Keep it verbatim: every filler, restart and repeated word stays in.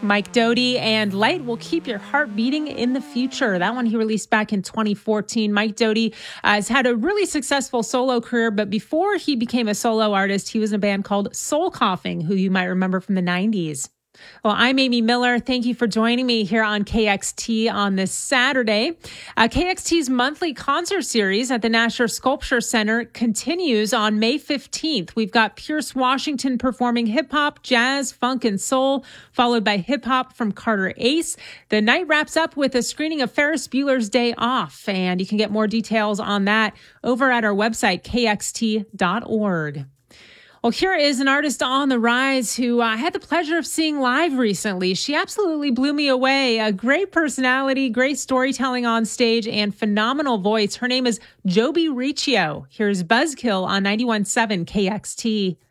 Mike Doughty, and Light Will Keep Your Heart Beating in the Future. That one he released back in twenty fourteen. Mike Doughty uh, has had a really successful solo career, but before he became a solo artist, he was in a band called Soul Coughing, who you might remember from the nineties. Well, I'm Amy Miller. Thank you for joining me here on K X T on this Saturday. Uh, K X T's monthly concert series at the Nasher Sculpture Center continues on May fifteenth. We've got Pierce Washington performing hip-hop, jazz, funk, and soul, followed by hip-hop from Carter Ace. The night wraps up with a screening of Ferris Bueller's Day Off, and you can get more details on that over at our website, K X T dot org. Well, here is an artist on the rise who I had the pleasure of seeing live recently. She absolutely blew me away. A great personality, great storytelling on stage, and phenomenal voice. Her name is Joby Riccio. Here's Buzzkill on ninety-one point seven K X T.